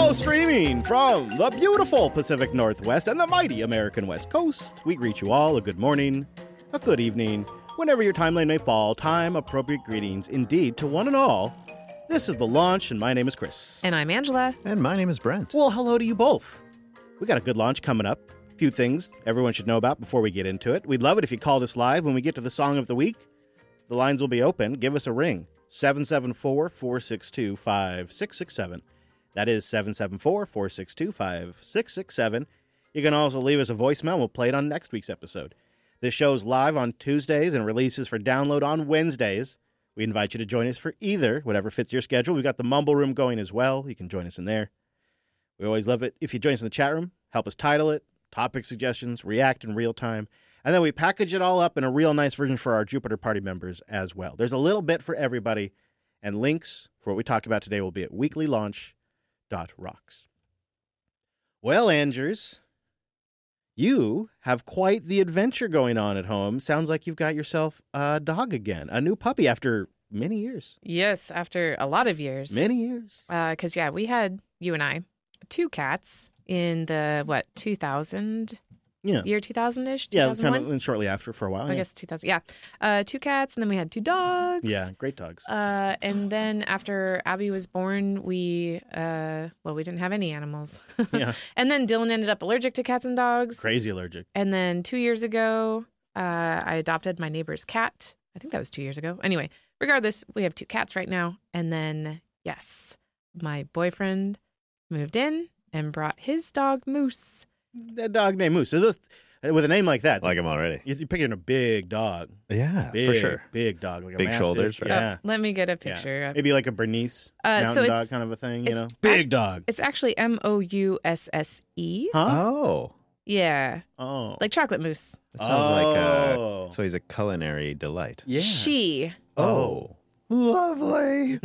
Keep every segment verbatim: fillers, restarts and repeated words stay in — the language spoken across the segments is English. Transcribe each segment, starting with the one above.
Hello, streaming from the beautiful Pacific Northwest and the mighty American West Coast. We greet you all a good morning, a good evening, whenever your timeline may fall. Time-appropriate greetings indeed to one and all. This is The Launch, and my name is Chris. And I'm Angela. And my name is Brent. Well, hello to you both. We got a good launch coming up. A few things everyone should know about before we get into it. We'd love it if you called us live when we get to the song of the week. The lines will be open. Give us a ring. seven seven four, four six two, five six six seven. That is seven seven four, four six two, five six six seven. You can also leave us a voicemail. We'll play it on next week's episode. This show's live on Tuesdays and releases for download on Wednesdays. We invite you to join us for either, whatever fits your schedule. We've got the Mumble Room going as well. You can join us in there. We always love it if you join us in the chat room. Help us title it, topic suggestions, react in real time. And then we package it all up in a real nice version for our Jupiter Party members as well. There's a little bit for everybody. And links for what we talk about today will be at weekly launch dot rocks. Well, Andrews, you have quite the adventure going on at home. Sounds like you've got yourself a dog again, a new puppy after many years. Yes, after a lot of years. Many years. Because, uh, yeah, we had, you and I, two cats in the, what, two thousand? Yeah. Year two thousand-ish? Yeah, kind of and shortly after for a while. I yeah. guess two thousand. Yeah. Uh, two cats, and then we had two dogs. Yeah, great dogs. Uh, and then after Abby was born, we, uh, well, we didn't have any animals. Yeah. And then Dylan ended up allergic to cats and dogs. Crazy allergic. And then two years ago, uh, I adopted my neighbor's cat. I think that was two years ago. Anyway, regardless, we have two cats right now. And then, yes, my boyfriend moved in and brought his dog, Moose. That dog named Moose. It was, with a name like that, Like him already. you're picking a big dog. Yeah, Big, for sure. Big dog. Like a Big mastiff. shoulders, right? Yeah. Uh, let me get a picture. Yeah. Of Maybe like a Bernese Uh, mountain so it's- dog kind of a thing, you it's- know? Big dog. It's actually M O U S S E. Huh? Oh, Yeah. Oh. Like chocolate mousse. that sounds like Oh. a, so he's a culinary delight. Yeah. She. Oh, lovely.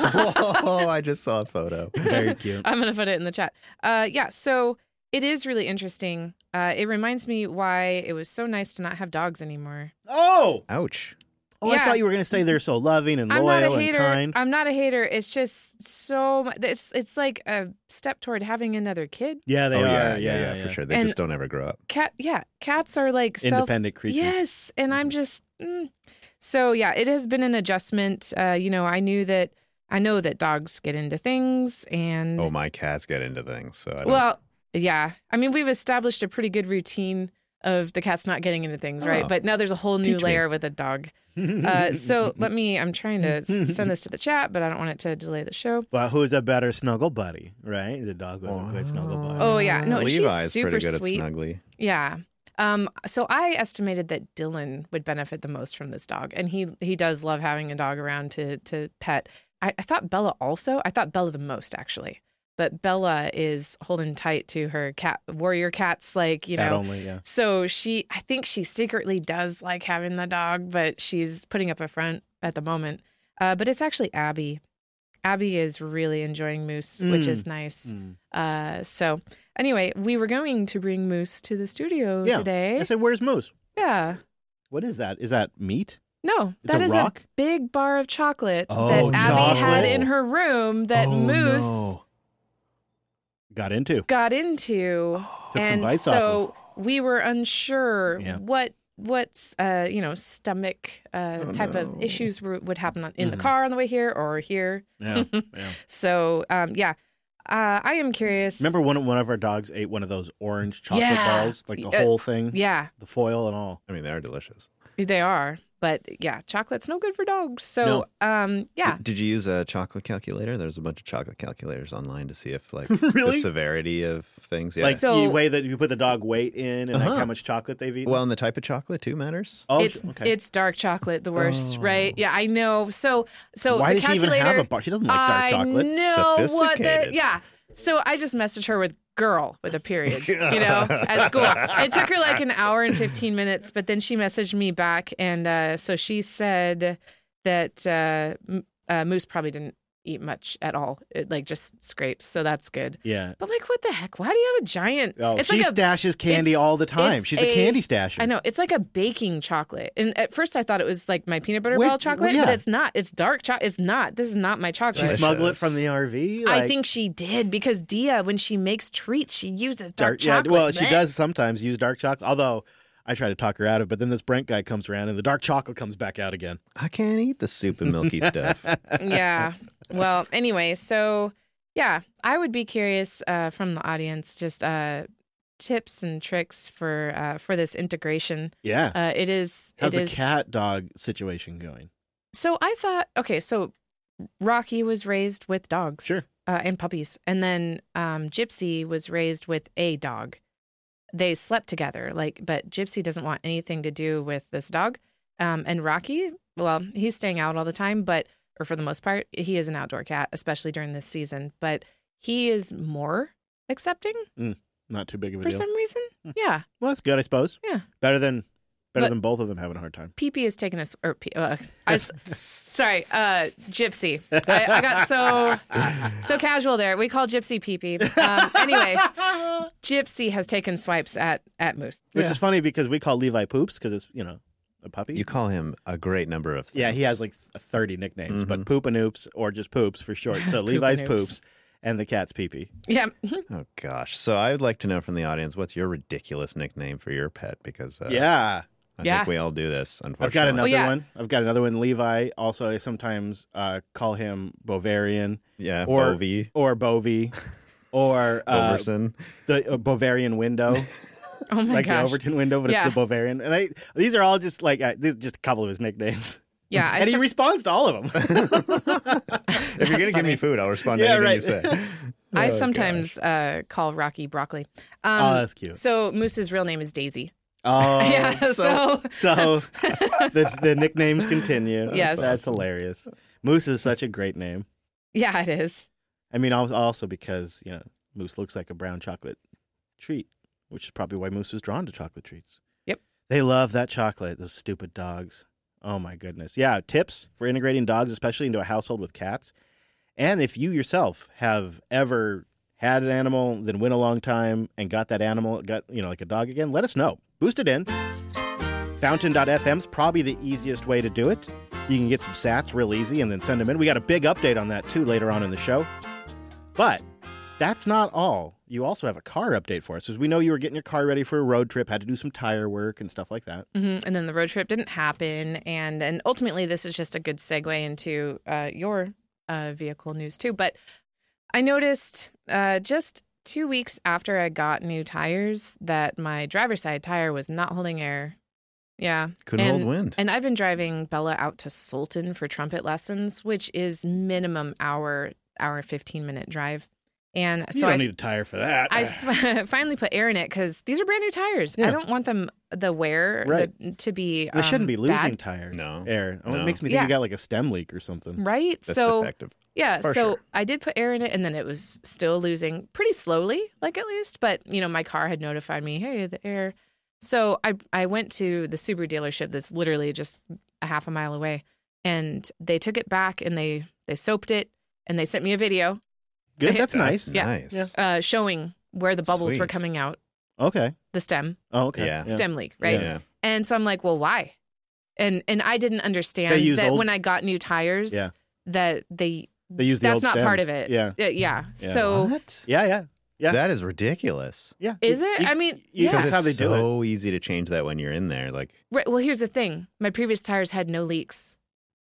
Whoa, I just saw a photo. Very cute. I'm going to put it in the chat. Uh, yeah, so it is really interesting. Uh, it reminds me why it was so nice to not have dogs anymore. Oh! Ouch. Oh, I Yeah. thought you were going to say they're so loving and I'm not a loyal and hater. kind. I'm not a hater. It's just so much. It's, it's like a step toward having another kid. Yeah, they oh, are. yeah, Yeah, yeah, yeah, for sure. They And- just don't ever grow up. Cat, yeah, cats are like self- Independent creatures. Yes, and I'm just mm. so yeah. It has been an adjustment. Uh, you know, I knew that. I know that dogs get into things, and Oh, my cats get into things. So I don't, well, yeah. I mean, we've established a pretty good routine of the cats not getting into things, right? Oh. But now there's a whole new Teach me. layer with a dog. Uh, so let me. I'm trying to s- send this to the chat, but I don't want it to delay the show. But who's a better snuggle buddy, right? The dog was a good snuggle buddy. Oh, yeah. No, she's Levi's super pretty good sweet. at snuggly. Yeah. Um, so I estimated that Dylan would benefit the most from this dog, and he he does love having a dog around to to pet. I, I thought Bella also. I thought Bella the most actually, but Bella is holding tight to her cat warrior cats, like you Cat know. only, yeah. So she, I think she secretly does like having the dog, but she's putting up a front at the moment. Uh, but it's actually Abby. Abby is really enjoying Moose, which Mm. is nice. Mm. Uh, so anyway, we were going to bring Moose to the studio Yeah. today. I said, where's Moose? Yeah. What is that? Is that meat? No, It's that a is rock? a big bar of chocolate Oh, that Abby had chocolate. in her room that Oh, Moose no. Got into. got into. Took and some bites so off we were unsure Yeah. what what's uh you know stomach uh Oh, type no. of issues were, would happen on, in Mhm. the car on the way here or here. of. Yeah, yeah. So um yeah, uh, I am curious. Remember when one of our dogs ate one of those orange chocolate Yeah. balls? Like the Uh, whole thing? Yeah, The foil and all. I mean, they are delicious. they are. But yeah, chocolate's no good for dogs. So um yeah. D- did you use a chocolate calculator? There's a bunch of chocolate calculators online to see if, like, Really? the severity of things. Yeah. Like So- you weigh that you put the dog weight in and like Uh-huh. how much chocolate they've eaten? well, and the type of chocolate too matters. oh, it's okay. it's dark chocolate, the worst, Oh. right? Yeah, I know. So so Why the does she even calculator, have a bar? She doesn't like dark I chocolate. know what the Sophisticated. yeah. So I just messaged her with girl with a period, you know, at school. It took her like an hour and fifteen minutes, but then she messaged me back. And uh, so she said that uh, M- uh, Moose probably didn't eat much at all. It like just scrapes, so that's good. Yeah. But like, what the heck? Why do you have a giant? Oh, it's she like a, stashes candy it's- all the time. it's She's a, a- candy stasher. I know it's like a baking chocolate, and at first I thought it was like my peanut butter Wait, ball chocolate, well, yeah. but it's not. It's dark chocolate. It's not. This is not my chocolate. She Delicious. smuggled it from the R V. I like- think she did because Dia, when she makes treats, she uses dark, yeah, chocolate. well, she Blech. does sometimes use dark chocolate. Although I try to talk her out of it, but then this Brent guy comes around and the dark chocolate comes back out again. I can't eat the soup and milky stuff. Yeah. Well, anyway, so yeah, I would be curious uh, from the audience just uh, tips and tricks for uh, for this integration. Yeah. Uh, it is. How's it the is, cat dog situation going? So I thought, okay, so Rocky was raised with dogs, Sure. uh, and puppies, and then um, Gypsy was raised with a dog. They slept together, like, but Gypsy doesn't want anything to do with this dog. Um, and Rocky, well, he's staying out all the time, but or for the most part, he is an outdoor cat, especially during this season. But he is more accepting Not too big of a for deal. some reason. Yeah, Well, that's good, I suppose. Yeah. Better than better But- than both of them having a hard time. Pee Pee is taking us, or P- uh, I, s- sorry, uh, Gypsy. I, I got so so casual there. We call Gypsy Pee Pee. Um, anyway, Gypsy has taken swipes at at Moose. Which Yeah. is funny because we call Levi Poops because it's, you know, a puppy. You call him a great number of things. Yeah, he has like thirty nicknames, but Poop and Oops or just Poops for short. So Poop Levi's and Poops Oops. and the cat's Pee Pee. Yeah, Oh, gosh. So I would like to know from the audience, what's your ridiculous nickname for your pet? Because uh, Yeah. I Yeah. think we all do this, unfortunately. I've got another yeah. one. I've got another one. Levi. Also, I sometimes uh, call him Bovarian Yeah, or Bovie, or Bovie or uh, Boverson. the uh, Bavarian window, oh my like gosh. the Overton window, but Yeah. it's the Bavarian. And I, these are all just like uh, these are just a couple of his nicknames. Yeah, I and he some- responds to all of them. If you're going to give me food, I'll respond to Yeah, anything right. you say. I Oh, sometimes uh, call Rocky broccoli. Um, Oh, that's cute. So Moose's real name is Daisy. Oh, yeah, so, so the the nicknames continue. Yes. That's hilarious. Moose is such a great name. yeah, it is. I mean, al- also because you know Moose looks like a brown chocolate treat, which is probably why Moose was drawn to chocolate treats. Yep. They love that chocolate. Those stupid dogs. Oh my goodness. Yeah. Tips for integrating dogs, especially into a household with cats. And if you yourself have ever had an animal, then went a long time and got that animal, got, you know, like a dog again, let us know. Boost it in. Fountain dot f m is probably the easiest way to do it. You can get some sats real easy and then send them in. We got a big update on that too later on in the show. But that's not all. You also have a car update for us, because we know you were getting your car ready for a road trip, had to do some tire work and stuff like that. hmm And then the road trip didn't happen, and and ultimately this is just a good segue into uh, your uh, vehicle news too. But I noticed uh, just two weeks after I got new tires that my driver's side tire was not holding air. Yeah, Couldn't and, hold wind. And I've been driving Bella out to Sultan for trumpet lessons, which is minimum hour hour fifteen minute drive. And You so don't I need a tire for that. I f- finally put air in it because these are brand new tires. Yeah. I don't want them, the wear, Right. the, to be. They shouldn't um, be losing bad, tires. No. Air. Oh, it No. makes me think Yeah. you got like a stem leak or something. right? That's so defective. yeah, For so sure. I did put air in it, and then it was still losing pretty slowly, like at least. But you know, my car had notified me, hey, the air. So I I went to the Subaru dealership that's literally just a half a mile away, and they took it back and they they soaped it and they sent me a video Good. That's nice. That's Yeah. nice. Yeah. uh, showing where the bubbles were Sweet. coming out, Okay. the stem Oh, okay. Yeah. stem leak, right? Yeah. And so I'm like, well, why? And and I didn't understand They use that old- when I got new tires, Yeah. that they They use the that's old not part stems. of it. Yeah. Uh, yeah. Yeah. So What? Yeah. Yeah. Yeah. That is ridiculous. Yeah. is You- it? you- I mean, you- yeah. That's Because how they it's do it. so easy to change that when you're in there. Like, Right, well, here's the thing. My previous tires had no leaks.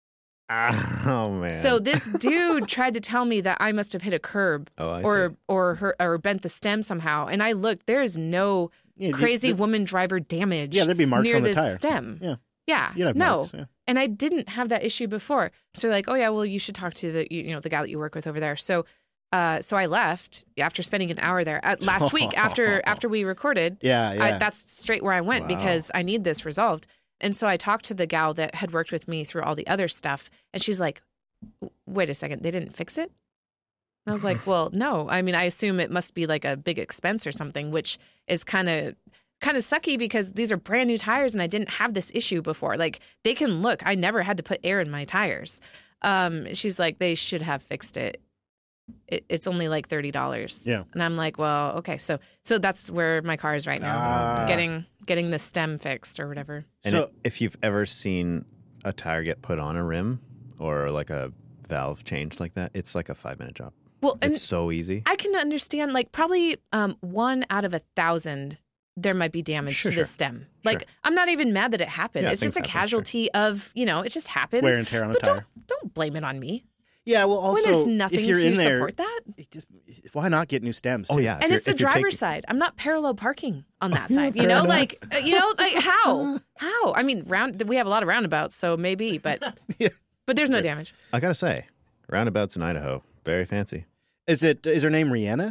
oh man. So this dude tried to tell me that I must have hit a curb oh, I or see. or her, or bent the stem somehow. And I looked, there is no Yeah, you- crazy the- woman driver damage Yeah, there'd be marks near on the this tire. stem. Yeah. Yeah. You'd have no. marks, yeah. And I didn't have that issue before. So they're like, oh yeah, well you should talk to the you, you know the guy that you work with over there. So uh, so I left after spending an hour there at, last week after after we recorded. Yeah. Yeah. I, that's straight where I went Wow. because I need this resolved. And so I talked to the gal that had worked with me through all the other stuff, and she's like, "Wait a second, they didn't fix it?" And I was like, "Well, no. I mean, I assume it must be like a big expense or something, which is kind of." kind of sucky because these are brand new tires and I didn't have this issue before. Like they can look, I never had to put air in my tires. Um, she's like, they should have fixed it. it it's only like thirty dollars. Yeah. And I'm like, well, okay. So so that's where my car is right now. Ah. Getting getting the stem fixed or whatever. And So- it, if you've ever seen a tire get put on a rim or like a valve changed like that, it's like a five minute job. Well, and It's so easy. I can understand, like, probably um, one out of a thousand, there might be damage Sure, to sure. the stem. Like, Sure. I'm not even mad that it happened. Yeah, it's just a things happen, sure. casualty of, you know, it just happens. Wear and tear on a but tire. don't don't blame it on me. Yeah, well, also, when there's nothing if you're to in there, support that. it just, why not get new stems? Oh, too? yeah. If And you're- it's the if you're driver's taking- side. I'm not parallel parking on that Yeah, side. You fair know, enough. like, uh, you know, like how? How? I mean, round. we have a lot of roundabouts, so maybe, but Yeah. but there's no damage. I got to say, roundabouts in Idaho, very fancy. Is it? Is her name Rihanna?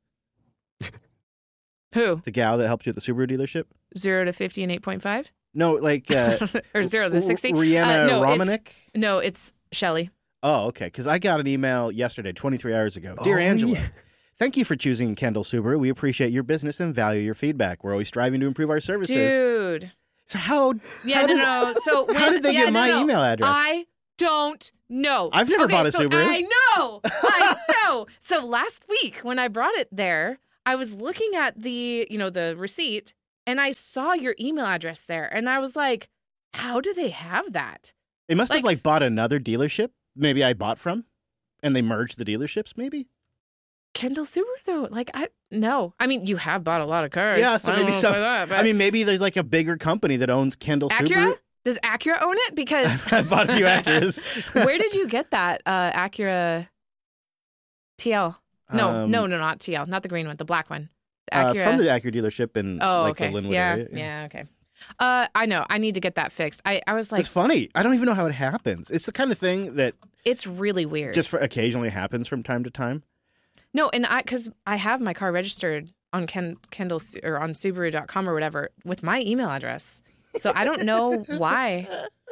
Who? The gal that helped you at the Subaru dealership? Zero to fifty and eight point five? No, like uh, Or zero to sixty? Rihanna Uh, no, it's- Romanek. No, it's Shelly. Oh, okay. Because I got an email yesterday, twenty-three hours ago. Dear Oh, Angela, yeah. thank you for choosing Kendall Subaru. We appreciate your business and value your feedback. We're always striving to improve our services. Dude. So how? Yeah, how no, did, no. So how when- did they yeah, get no, my no. email address? I don't know. I've never Okay, bought a so Subaru. I know. I know. So last week when I brought it there, I was looking at the, you know, the receipt and I saw your email address there and I was like, how do they have that? They must have like- like bought another dealership. Maybe I bought from, and they merged the dealerships. Maybe. Kendall Subaru though, like I no. I mean, you have bought a lot of cars. Yeah, so I don't maybe wanna some- say that, but I mean, maybe there's like a bigger company that owns Kendall Acura? Subaru. Does Acura own it? Because I bought a few Acuras. where did you get that uh, Acura T L? No, Um, no, no, not T L, not the green one, the black one. The Uh, Acura. from the Acura dealership in oh, like okay. the Linwood yeah, area. yeah, okay. Uh, I know. I need to get that fixed. I, I was like, It's funny. I don't even know how it happens. It's the kind of thing that it's really weird. just for occasionally happens from time to time. no, and I because I have my car registered on Ken, Kendall Su- or on Subaru dot com or whatever with my email address, so I don't know why.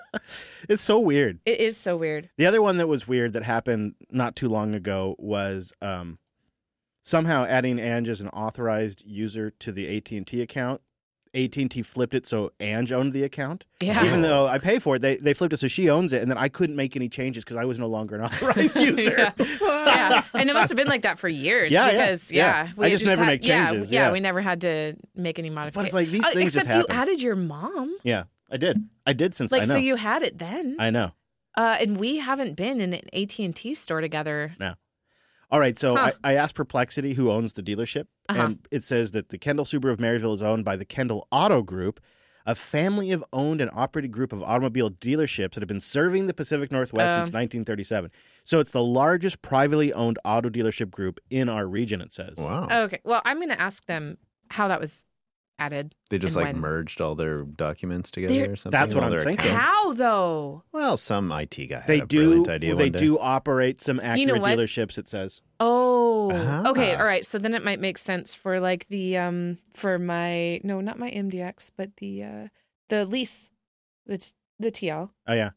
It's so weird. It is so weird. The other one that was weird that happened not too long ago was um, somehow adding Ange as an authorized user to the A T and T account. A T and T flipped it so Ange owned the account. Yeah. Even though I pay for it, they, they flipped it so she owns it, and then I couldn't make any changes because I was no longer an authorized user. yeah. yeah, and it must have been like that for years. Yeah, yeah, because yeah. yeah, I just never had, make changes, Yeah, yeah. we never had to make any But modifications. it's like these Uh, things just except you happen. added your mom. Yeah, I did. I did since Like I know. so, you had it then. I know. Uh, and we haven't been in an A T and T store together. All right, so Huh. I, I asked Perplexity who owns the dealership, Uh-huh. and it says that the Kendall Subaru of Marysville is owned by the Kendall Auto Group, a family of owned and operated group of automobile dealerships that have been serving the Pacific Northwest Oh. since nineteen thirty-seven. So it's the largest privately owned auto dealership group in our region, it says. Wow. Okay, well, I'm going to ask them how that was added. They just and like when. merged all their documents together They're- or something. That's what all I'm their thinking. accounts. How though? Well, some I T guy had They a do. brilliant idea They one day. do operate some Acura You know what? dealerships. It says. Oh, Ah. okay, all right. So then it might make sense for like the um for my no, not my M D X, but the uh the lease, the t- the T L. Oh yeah.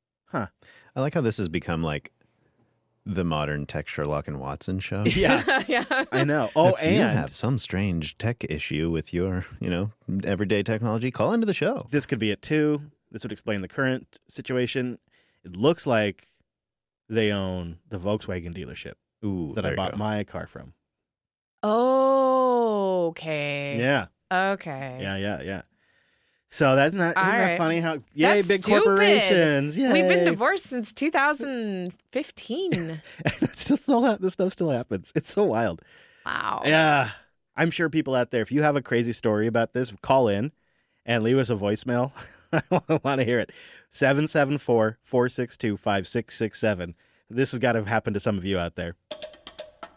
I like how this has become like the modern tech Sherlock and Watson show. Yeah. yeah. I know. Oh, if you and have some strange tech issue with your, you know, everyday technology, call into the show. this could be it too. This would explain the current situation. It looks like they own the Volkswagen dealership Ooh, that there I you bought go. my car from. Oh, okay. Yeah. Okay. Yeah, yeah, yeah. So that's not isn't All that right. funny how yay That's big stupid. corporations. Yay. We've been divorced since two thousand fifteen. It's still, still hap- this stuff still happens. It's so wild. Wow. Yeah. I'm sure people out there, if you have a crazy story about this, call in and leave us a voicemail. I want to hear it. seven seven four, four six two, five six six seven. This has got to happen to some of you out there.